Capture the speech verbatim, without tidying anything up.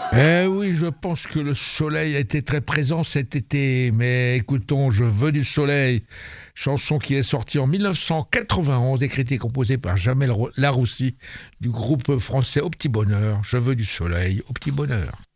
Eh oui, je pense que le soleil a été très présent cet été, mais écoutons, Je veux du soleil, chanson qui est sortie en mille neuf cent quatre-vingt-onze, écrite et composée par Jamel Ro- Laroussi du groupe français Au Petit Bonheur. Je veux du soleil, au petit bonheur.